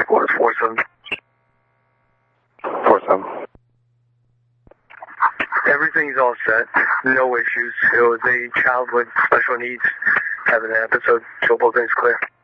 headquarters, 47. 47. Everything's all set. No issues. It was a child with special needs having an episode, so both things clear.